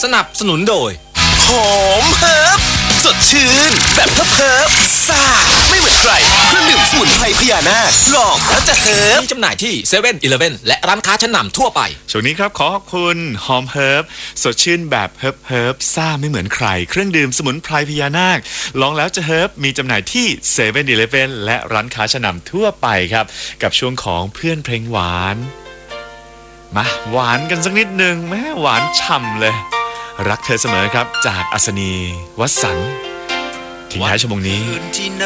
สนับสนุนโดยหอมเฮิร์บสดชื่นแบบเฮิร์บซ่าไม่เหมือนใครเครื่องดื่มสมุนไพรพญานาคลองแล้วจะเฮิร์บมีจำหน่ายที่เซเว่นอีเลฟเว่นและร้านค้าชั้นนำทั่วไปช่วงนี้ครับขอขอบคุณหอมเฮิร์บสดชื่นแบบเฮิร์บซ่าไม่เหมือนใครเครื่องดื่มสมุนไพรพญานาคลองแล้วจะเฮิร์บมีจำหน่ายที่เซเว่นอีเลฟเว่นและร้านค้าชั้นนำทั่วไปครับกับช่วงของเพื่อนเพลงหวานมาหวานกันสักนิดนึงแม่หวานฉ่ำเลยรักเธอเสมอครับจากอัศนีวสันต์ทิ้งท้ายชั่วโมงนี้